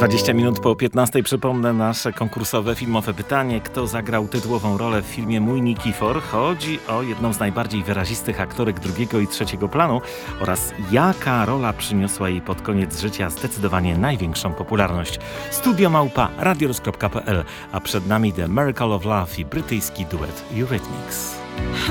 20 minut po 15 przypomnę nasze konkursowe filmowe pytanie. Kto zagrał tytułową rolę w filmie Mój Nikifor? Chodzi o jedną z najbardziej wyrazistych aktorek drugiego i trzeciego planu oraz jaka rola przyniosła jej pod koniec życia zdecydowanie największą popularność. Studio@radiorus.pl, a przed nami The Miracle of Love i brytyjski duet Eurythmics.